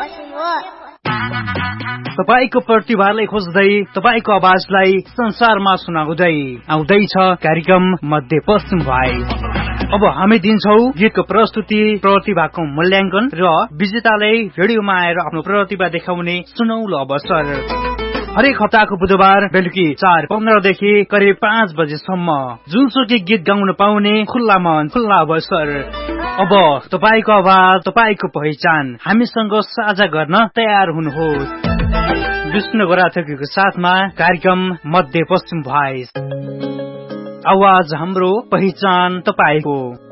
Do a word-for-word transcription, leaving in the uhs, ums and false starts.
पश्चिम हो। तपाईको प्रतिभालाई खोज्दै तपाईको आवाजलाई संसारमा सुनाउँदै आउँदैछ कार्यक्रम मध्य पश्चिम भोइस। अब हामी दिन्छौ गीतको प्रस्तुति, प्रतिभाको मूल्याङ्कन र विजेतालाई रेडियोमा आएर आफ्नो प्रतिभा देखाउने सुनौलो अवसर। हरेक हप्ताको बुधबार बेलुकी चार पन्ध्रदेखि करिब पाँच बजेसम्म जुनसुकै गीत गाउन पाउने खुल्ला मन खुल्ला अवसर। अब तपाईको आवाज, तपाईको पहिचान हामीसँग साझा गर्न तयार हुनुहोस्। विष्णु गोराथकीको साथमा कार्यक्रम मध्य पश्चिम भोइस। आवाज हाम्रो, पहिचान तपाईको।